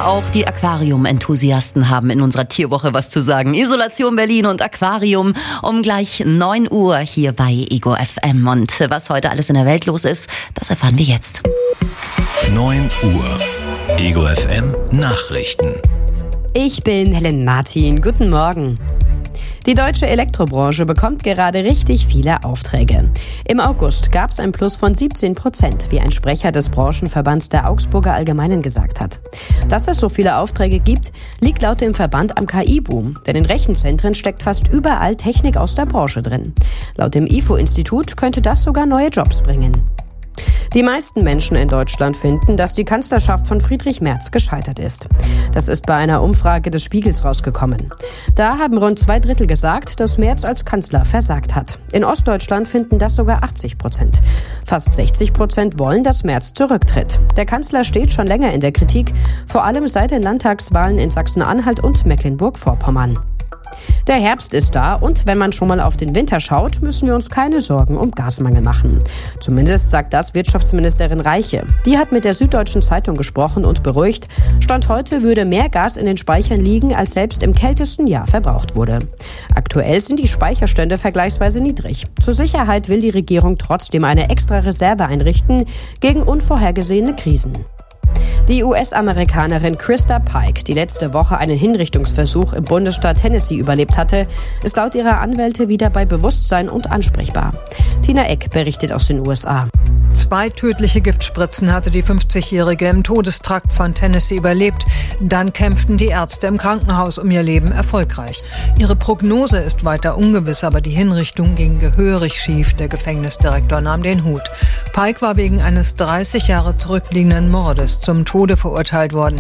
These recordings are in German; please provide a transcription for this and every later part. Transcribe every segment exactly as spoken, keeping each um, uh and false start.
aber auch die Aquarium-Enthusiasten haben in unserer Tierwoche was zu sagen. Isolation Berlin und Aquarium um gleich neun Uhr hier bei Ego F M. Und was heute alles in der Welt los ist, das erfahren wir jetzt. neun Uhr. Ego F M Nachrichten. Ich bin Helen Martin. Guten Morgen. Die deutsche Elektrobranche bekommt gerade richtig viele Aufträge. Im August gab es ein Plus von siebzehn Prozent, wie ein Sprecher des Branchenverbands der Augsburger Allgemeinen gesagt hat. Dass es so viele Aufträge gibt, liegt laut dem Verband am K I-Boom, denn in Rechenzentren steckt fast überall Technik aus der Branche drin. Laut dem I F O-Institut könnte das sogar neue Jobs bringen. Die meisten Menschen in Deutschland finden, dass die Kanzlerschaft von Friedrich Merz gescheitert ist. Das ist bei einer Umfrage des Spiegels rausgekommen. Da haben rund zwei Drittel gesagt, dass Merz als Kanzler versagt hat. In Ostdeutschland finden das sogar achtzig Prozent. Fast sechzig Prozent wollen, dass Merz zurücktritt. Der Kanzler steht schon länger in der Kritik, vor allem seit den Landtagswahlen in Sachsen-Anhalt und Mecklenburg-Vorpommern. Der Herbst ist da und wenn man schon mal auf den Winter schaut, müssen wir uns keine Sorgen um Gasmangel machen. Zumindest sagt das Wirtschaftsministerin Reiche. Die hat mit der Süddeutschen Zeitung gesprochen und beruhigt, Stand heute würde mehr Gas in den Speichern liegen, als selbst im kältesten Jahr verbraucht wurde. Aktuell sind die Speicherstände vergleichsweise niedrig. Zur Sicherheit will die Regierung trotzdem eine extra Reserve einrichten gegen unvorhergesehene Krisen. Die U S-Amerikanerin Krista Pike, die letzte Woche einen Hinrichtungsversuch im Bundesstaat Tennessee überlebt hatte, ist laut ihrer Anwälte wieder bei Bewusstsein und ansprechbar. Tina Eck berichtet aus den U S A. Zwei tödliche Giftspritzen hatte die fünfzigjährige im Todestrakt von Tennessee überlebt. Dann kämpften die Ärzte im Krankenhaus um ihr Leben erfolgreich. Ihre Prognose ist weiter ungewiss, aber die Hinrichtung ging gehörig schief. Der Gefängnisdirektor nahm den Hut. Pike war wegen eines dreißig Jahre zurückliegenden Mordes zum Tode verurteilt worden.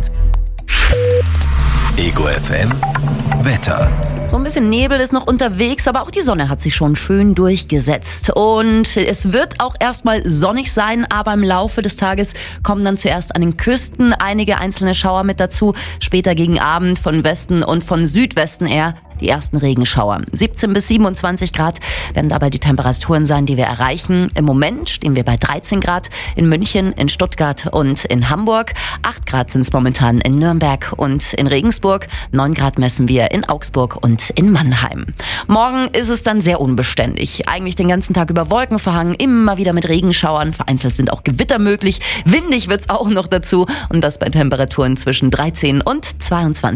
Ego F M Wetter. So ein bisschen Nebel ist noch unterwegs, aber auch die Sonne hat sich schon schön durchgesetzt. Und es wird auch erstmal sonnig sein, aber im Laufe des Tages kommen dann zuerst an den Küsten einige einzelne Schauer mit dazu. Später gegen Abend von Westen und von Südwesten eher die ersten Regenschauer. siebzehn bis siebenundzwanzig Grad werden dabei die Temperaturen sein, die wir erreichen. Im Moment stehen wir bei dreizehn Grad in München, in Stuttgart und in Hamburg. acht Grad sind es momentan in Nürnberg und in Regensburg. neun Grad messen wir in Augsburg und in Mannheim. Morgen ist es dann sehr unbeständig. Eigentlich den ganzen Tag über Wolken verhangen, immer wieder mit Regenschauern. Vereinzelt sind auch Gewitter möglich. Windig wird's auch noch dazu und das bei Temperaturen zwischen dreizehn und zweiundzwanzig.